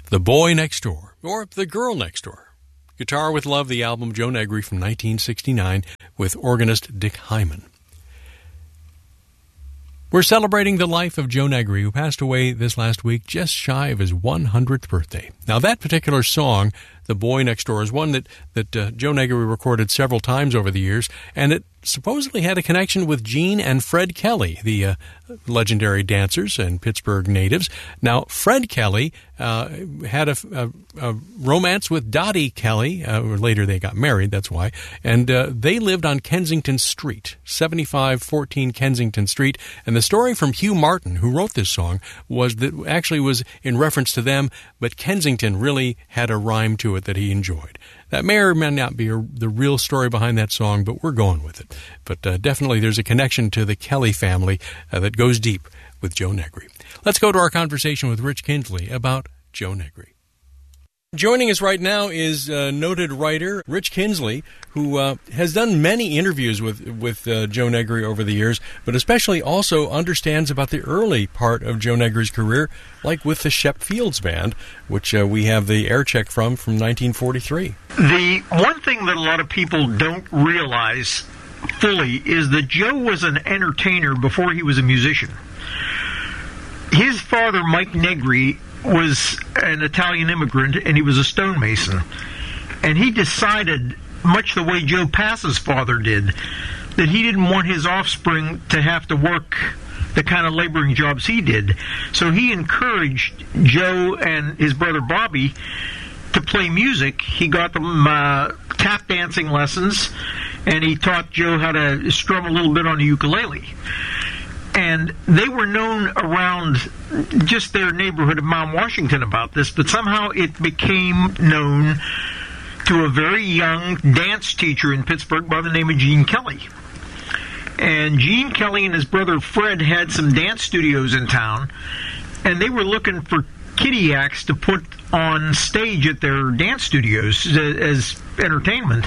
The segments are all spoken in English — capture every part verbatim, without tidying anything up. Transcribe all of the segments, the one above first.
The Boy Next Door, or The Girl Next Door. Guitar with Love, the album, Joe Negri from nineteen sixty-nine with organist Dick Hyman. We're celebrating the life of Joe Negri, who passed away this last week just shy of his one hundredth birthday. Now, that particular song, The Boy Next Door, is one that, that uh, Joe Negri recorded several times over the years, and it supposedly had a connection with Gene and Fred Kelly, the uh, legendary dancers and Pittsburgh natives. Now, Fred Kelly uh, had a, a, a romance with Dottie Kelly, uh, or later they got married, that's why, and uh, they lived on Kensington Street, seventy-five fourteen Kensington Street, and the story from Hugh Martin, who wrote this song, was that actually was in reference to them, but Kensington really had a rhyme to it that he enjoyed. That may or may not be a, the real story behind that song, but we're going with it. But uh, definitely there's a connection to the Kelly family uh, that goes deep with Joe Negri. Let's go to our conversation with Rich Kinsley about Joe Negri. Joining us right now is uh, noted writer Rich Kinsley, who uh, has done many interviews with with uh, Joe Negri over the years, but especially also understands about the early part of Joe Negri's career, like with the Shep Fields Band, which uh, we have the air check from from nineteen forty-three. The one thing that a lot of people don't realize fully is that Joe was an entertainer before he was a musician. His father, Mike Negri, was an Italian immigrant, and he was a stonemason. And he decided, much the way Joe Pass's father did, that he didn't want his offspring to have to work the kind of laboring jobs he did. So he encouraged Joe and his brother Bobby to play music. He got them uh, tap dancing lessons, and he taught Joe how to strum a little bit on the ukulele. And they were known around just their neighborhood of Mount Washington about this, but somehow it became known to a very young dance teacher in Pittsburgh by the name of Gene Kelly. And Gene Kelly and his brother Fred had some dance studios in town, and they were looking for kiddie acts to put on stage at their dance studios as entertainment.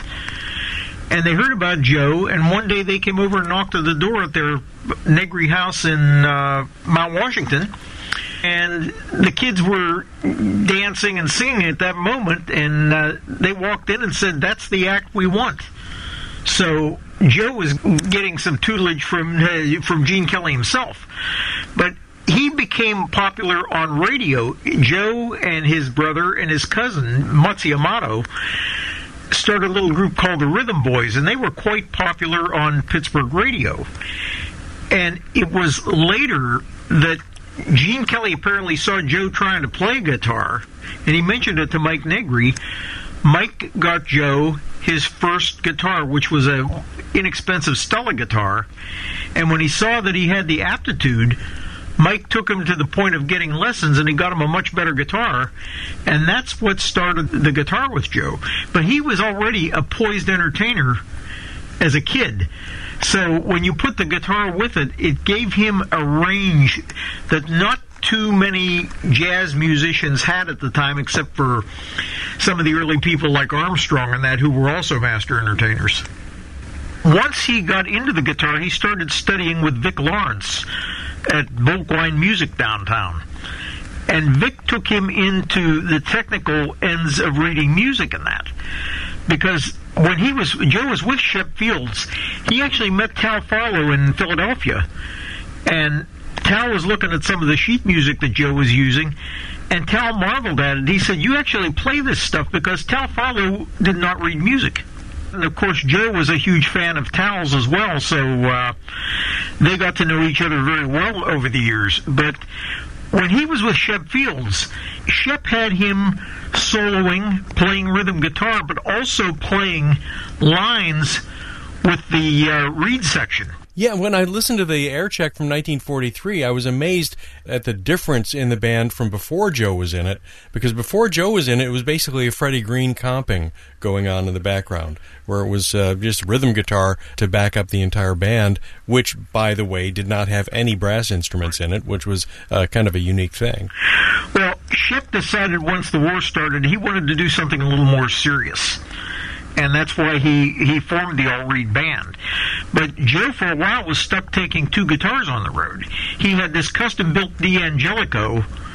And they heard about Joe, and one day they came over and knocked at the door at their Negri house in uh, Mount Washington. And the kids were dancing and singing at that moment, and uh, they walked in and said, "That's the act we want." So Joe was getting some tutelage from uh, from Gene Kelly himself. But he became popular on radio. Joe and his brother and his cousin, Mutzi Amato, started a little group called the Rhythm Boys, and they were quite popular on Pittsburgh radio. And it was later that Gene Kelly apparently saw Joe trying to play guitar, and he mentioned it to Mike Negri. Mike got Joe his first guitar, which was a inexpensive Stella guitar, and when he saw that he had the aptitude, Mike took him to the point of getting lessons, and he got him a much better guitar, and that's what started the guitar with Joe. But he was already a poised entertainer as a kid. So when you put the guitar with it, it gave him a range that not too many jazz musicians had at the time, except for some of the early people like Armstrong and that, who were also master entertainers. Once he got into the guitar, he started studying with Vic Lawrence at Volkwine Music downtown. And Vic took him into the technical ends of reading music and that. Because when he was, Joe was with Shep Fields, he actually met Tal Farlow in Philadelphia. And Tal was looking at some of the sheet music that Joe was using, and Tal marveled at it. He said, "You actually play this stuff," because Tal Farlow did not read music. And of course, Joe was a huge fan of Tal's as well, so uh, they got to know each other very well over the years. But when he was with Shep Fields, Shep had him soloing, playing rhythm guitar, but also playing lines with the uh, reed section. Yeah, when I listened to the air check from nineteen forty-three, I was amazed at the difference in the band from before Joe was in it, because before Joe was in it, it was basically a Freddie Green comping going on in the background, where it was uh, just rhythm guitar to back up the entire band, which, by the way, did not have any brass instruments in it, which was uh, kind of a unique thing. Well, Shep decided once the war started, he wanted to do something a little more serious. And that's why he, he formed the All Reed Band. But Joe, for a while, was stuck taking two guitars on the road. He had this custom-built D'Angelico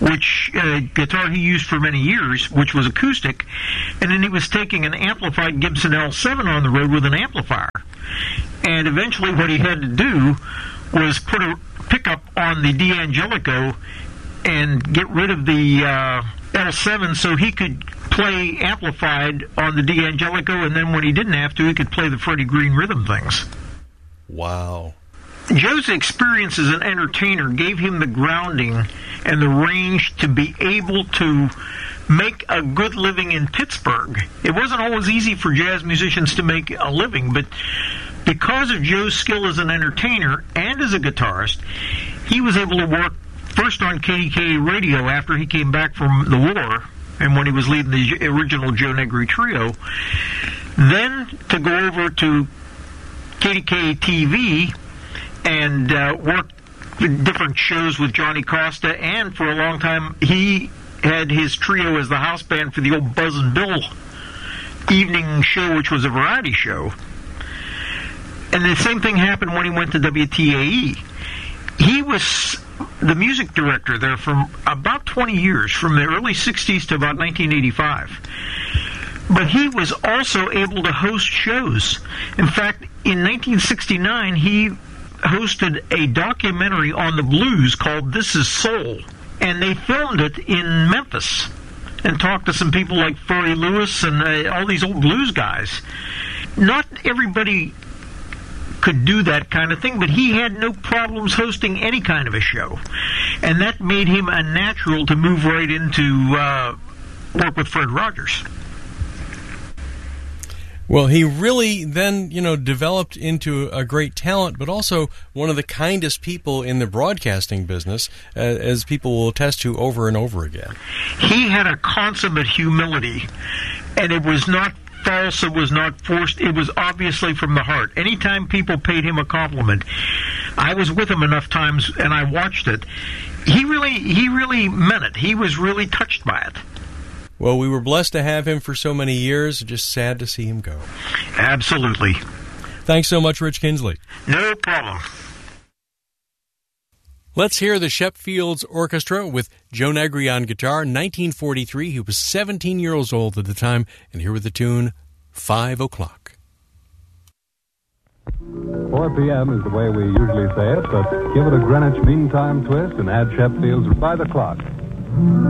which uh, guitar he used for many years, which was acoustic, and then he was taking an amplified Gibson L seven on the road with an amplifier. And eventually what he had to do was put a pickup on the D'Angelico and get rid of the uh, L seven so he could play amplified on the D'Angelico, and then when he didn't have to, he could play the Freddie Green rhythm things. Wow. Joe's experience as an entertainer gave him the grounding and the range to be able to make a good living in Pittsburgh. It wasn't always easy for jazz musicians to make a living, but because of Joe's skill as an entertainer and as a guitarist, he was able to work first on K D K A radio after he came back from the war and when he was leading the original Joe Negri Trio, then to go over to K D K A T V and uh, work different shows with Johnny Costa, and for a long time he had his trio as the house band for the old Buzz and Bill evening show, which was a variety show. And the same thing happened when he went to W T A E. He was the music director there for about twenty years, from the early sixties to about nineteen eighty-five. But he was also able to host shows. In fact, in nineteen sixty-nine, he hosted a documentary on the blues called This Is Soul, and they filmed it in Memphis and talked to some people like Furry Lewis and uh, all these old blues guys. Not everybody could do that kind of thing, but he had no problems hosting any kind of a show, and that made him a natural to move right into uh, work with Fred Rogers. Well, he really then, you know, developed into a great talent, but also one of the kindest people in the broadcasting business, uh, as people will attest to over and over again. He had a consummate humility, and it was not false, it was not forced, it was obviously from the heart. Anytime people paid him a compliment, I was with him enough times and I watched it, he really, he really meant it. He was really touched by it. Well, we were blessed to have him for so many years. Just sad to see him go. Absolutely. Thanks so much, Rich Kinsley. No problem. Let's hear the Sheffields Orchestra with Joe Negri on guitar. nineteen forty-three. He was seventeen years old at the time. And here with the tune, Five O'Clock. four p.m. is the way we usually say it, but give it a Greenwich Mean Time twist and add Sheffield's by the clock.